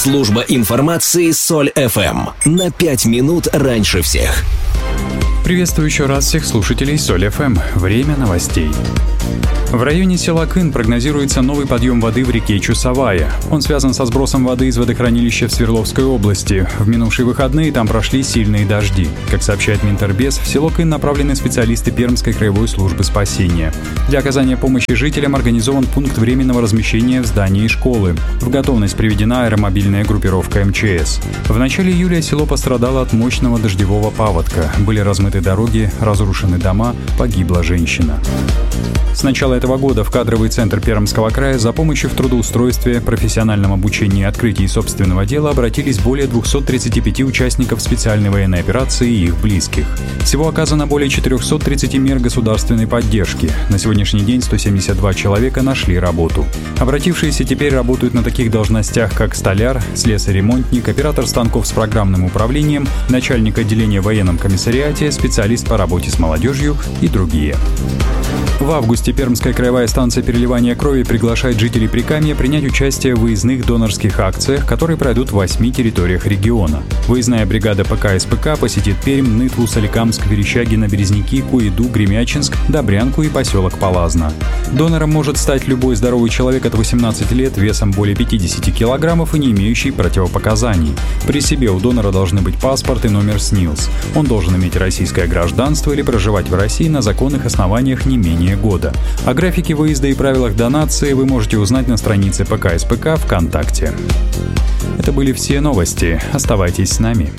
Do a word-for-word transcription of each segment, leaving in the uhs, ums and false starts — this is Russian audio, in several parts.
Служба информации Соль эф эм. На пять минут раньше всех. Приветствую еще раз всех слушателей Соль эф эм. Время новостей. В районе села Кын прогнозируется новый подъем воды в реке Чусовая. Он связан со сбросом воды из водохранилища в Свердловской области. В минувшие выходные там прошли сильные дожди. Как сообщает Минтербез, в село Кын направлены специалисты Пермской краевой службы спасения. Для оказания помощи жителям организован пункт временного размещения в здании школы. В готовность приведена аэромобильная группировка эм че эс. В начале июля село пострадало от мощного дождевого паводка. Были размыты дороги, разрушены дома, погибла женщина. С начала этого года в кадровый центр Пермского края за помощью в трудоустройстве, профессиональном обучении и открытии собственного дела обратились более двухсот тридцати пяти участников специальной военной операции и их близких. Всего оказано более четырехсот тридцати мер государственной поддержки. На сегодняшний день сто семьдесят два человека нашли работу. Обратившиеся теперь работают на таких должностях, как столяр, слесарь-ремонтник, оператор станков с программным управлением, начальник отделения в военном комиссариате, специалист по работе с молодежью и другие. В августе Пермская краевая станция переливания крови приглашает жителей Прикамья принять участие в выездных донорских акциях, которые пройдут в восьми территориях региона. Выездная бригада пэ ка эс пэ ка посетит Пермь, Нытву, Соликамск, Верещагино, Березники, Куйду, Гремячинск, Добрянку и поселок Палазно. Донором может стать любой здоровый человек от восемнадцати лет, весом более пятидесяти килограммов и не имеющий противопоказаний. При себе у донора должны быть паспорт и номер СНИЛС. Он должен иметь российское гражданство или проживать в России на законных основаниях не менее года. О графике выезда и правилах донации вы можете узнать на странице пэ ка эс пэ ка ВКонтакте. Это были все новости. Оставайтесь с нами.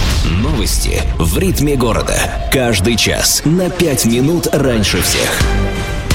Новости в ритме города. Каждый час на пять минут раньше всех.